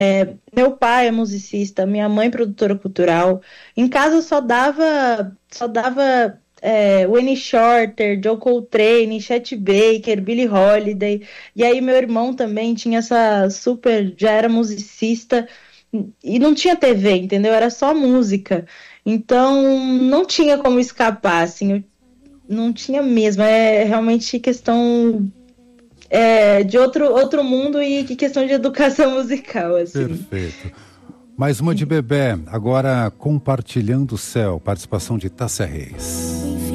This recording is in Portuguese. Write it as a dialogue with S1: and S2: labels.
S1: Meu pai é musicista, minha mãe é produtora cultural. Em casa só dava Wayne Shorter, Joe Coltrane, Chet Baker, Billie Holiday. E aí meu irmão também tinha essa super, já era musicista e não tinha TV, entendeu? Era só música. Então não tinha como escapar, assim, não tinha mesmo. É realmente questão de outro mundo e que questão de educação musical, assim.
S2: Perfeito. Mais uma de Bebé, agora Compartilhando o Céu, participação de Tássia Reis.